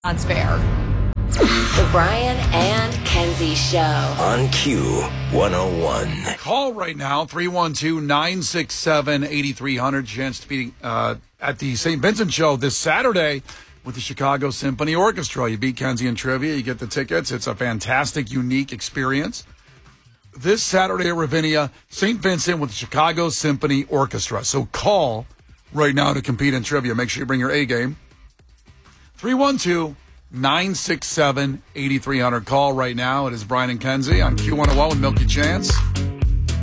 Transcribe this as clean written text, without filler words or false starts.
That's fair. The Brian and Kenzie Show on Q101. Call right now, 312-967-8300. Chance to be at the St. Vincent Show this Saturday with the Chicago Symphony Orchestra. You beat Kenzie in trivia. You get the tickets. It's a fantastic, unique experience. This Saturday at Ravinia, St. Vincent with the Chicago Symphony Orchestra. So call right now to compete in trivia. Make sure you bring your A game. 312-967-8300. Call right now. It is Brian and Kenzie on Q101 with Milky Chance.